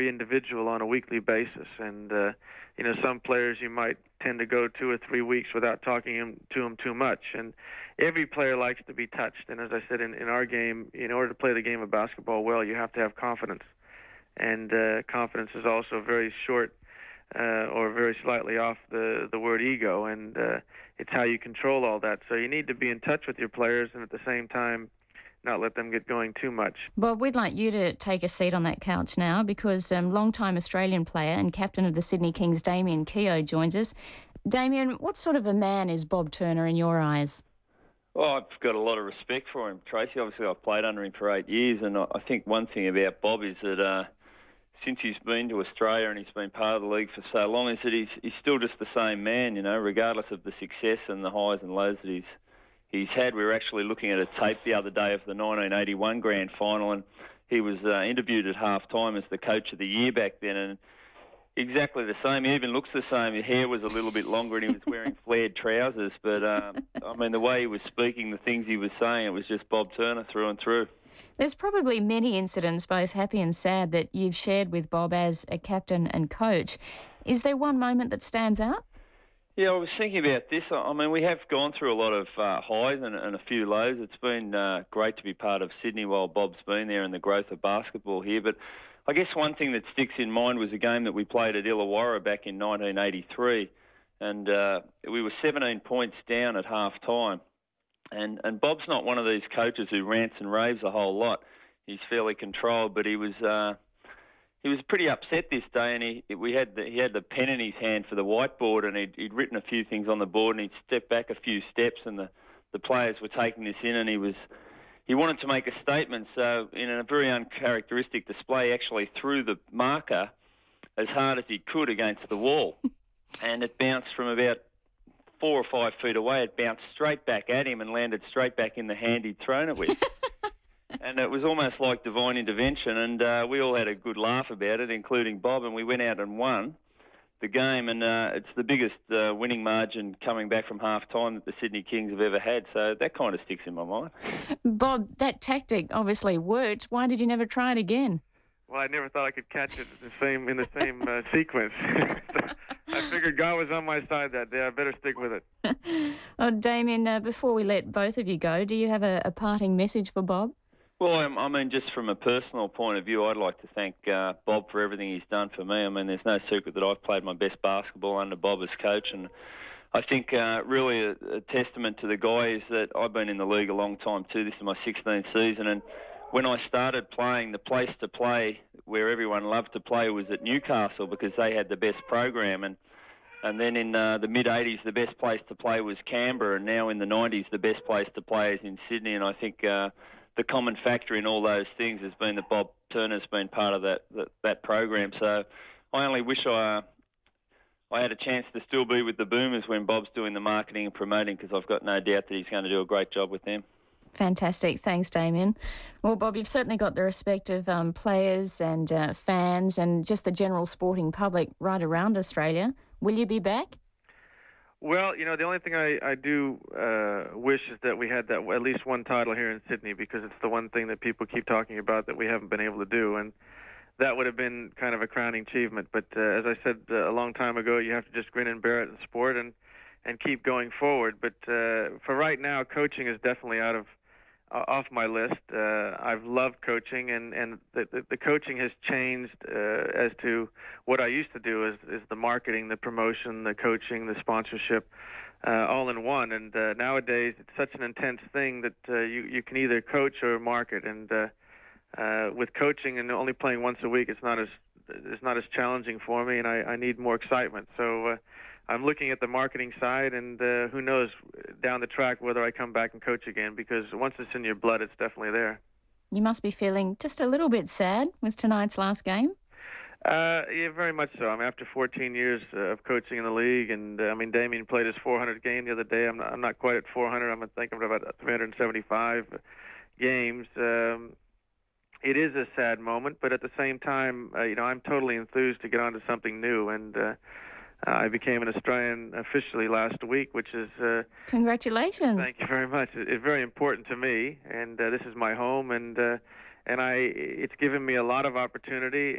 individual on a weekly basis. And, some players you might tend to go 2 or 3 weeks without talking to them too much. And every player likes to be touched. And as I said, in our game, in order to play the game of basketball well, you have to have confidence. And confidence is also very short or very slightly off the word ego. And it's how you control all that. So you need to be in touch with your players and at the same time not let them get going too much. Bob, we'd like you to take a seat on that couch now because long-time Australian player and captain of the Sydney Kings, Damian Keogh, joins us. Damian, what sort of a man is Bob Turner in your eyes? Well, I've got a lot of respect for him, Tracy. Obviously, I've played under him for 8 years, and I think one thing about Bob is that since he's been to Australia and he's been part of the league for so long, is that he's still just the same man, regardless of the success and the highs and lows that he's had. We were actually looking at a tape the other day of the 1981 Grand Final, and he was interviewed at half-time as the coach of the year back then, and exactly the same. He even looks the same. His hair was a little bit longer and he was wearing flared trousers, but, the way he was speaking, the things he was saying, it was just Bob Turner through and through. There's probably many incidents, both happy and sad, that you've shared with Bob as a captain and coach. Is there one moment that stands out? Yeah, I was thinking about this. We have gone through a lot of highs and a few lows. It's been great to be part of Sydney while Bob's been there and the growth of basketball here. But I guess one thing that sticks in mind was a game that we played at Illawarra back in 1983. And we were 17 points down at half-time. And Bob's not one of these coaches who rants and raves a whole lot. He's fairly controlled, but he was pretty upset this day, and he had the pen in his hand for the whiteboard, and he'd written a few things on the board, and he'd stepped back a few steps, and the players were taking this in, and he wanted to make a statement. So in a very uncharacteristic display, he actually threw the marker as hard as he could against the wall, and it bounced from about 4 or 5 feet away. It bounced straight back at him and landed straight back in the hand he'd thrown it with. And it was almost like divine intervention, and we all had a good laugh about it, including Bob, and we went out and won the game, and it's the biggest winning margin coming back from half-time that the Sydney Kings have ever had, so that kind of sticks in my mind. Bob, that tactic obviously worked. Why did you never try it again? Well, I never thought I could catch it in the same sequence. I figured God was on my side that day. I better stick with it. Oh, Damian, before we let both of you go, do you have a parting message for Bob? Well, just from a personal point of view, I'd like to thank Bob for everything he's done for me. There's no secret that I've played my best basketball under Bob as coach, and I think really a testament to the guy is that I've been in the league a long time too. This is my 16th season, and when I started playing, the place to play where everyone loved to play was at Newcastle because they had the best program, and then in the mid-'80s, the best place to play was Canberra, and now in the 90s, the best place to play is in Sydney, and I think the common factor in all those things has been that Bob Turner's been part of that program. So I only wish I had a chance to still be with the Boomers when Bob's doing the marketing and promoting, because I've got no doubt that he's going to do a great job with them. Fantastic. Thanks, Damian. Well, Bob, you've certainly got the respect of players and fans and just the general sporting public right around Australia. Will you be back? Well, the only thing I do wish is that we had that at least one title here in Sydney, because it's the one thing that people keep talking about that we haven't been able to do, and that would have been kind of a crowning achievement. But as I said a long time ago, you have to just grin and bear it in sport and keep going forward. But for right now, coaching is definitely off my list. I've loved coaching, and the coaching has changed as to what I used to do is the marketing, the promotion, the coaching, the sponsorship, all in one. And nowadays, it's such an intense thing that you can either coach or market. And with coaching and only playing once a week, it's not as challenging for me, and I need more excitement. So I'm looking at the marketing side, and who knows down the track whether I come back and coach again, because once it's in your blood, it's definitely there. You must be feeling just a little bit sad with tonight's last game. Yeah, very much so. After 14 years of coaching in the league, and Damian played his 400th game the other day. I'm not quite at 400. I'm thinking about 375 games. It is a sad moment, but at the same time, I'm totally enthused to get on to something new, and I became an Australian officially last week, which is... Congratulations. Thank you very much. It's very important to me, and this is my home, and it's given me a lot of opportunity,